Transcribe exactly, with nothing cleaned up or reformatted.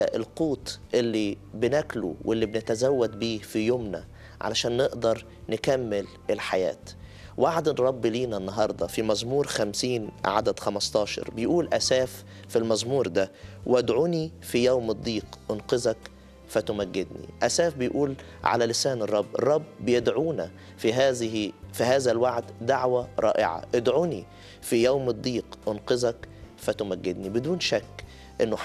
القوت اللي بناكله واللي بنتزود بيه في يومنا علشان نقدر نكمل الحياة. وعد الرب لينا النهاردة في مزمور خمسين عدد خمستاشر بيقول أساف في المزمور ده: وادعوني في يوم الضيق أنقذك فتمجدني. أساف بيقول على لسان الرب، الرب بيدعونا في هذه في هذا الوعد دعوة رائعة: ادعوني في يوم الضيق أنقذك فتمجدني. بدون شك إنه